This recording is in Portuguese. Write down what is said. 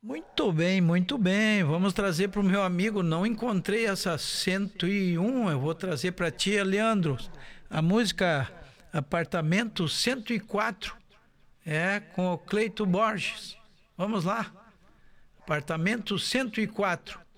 Muito bem, muito bem. Vamos trazer para o meu amigo. Não encontrei essa 101. Eu vou trazer para ti, Leandro. A música Apartamento 104. É com o Cleito Borges. Vamos lá. Apartamento 104.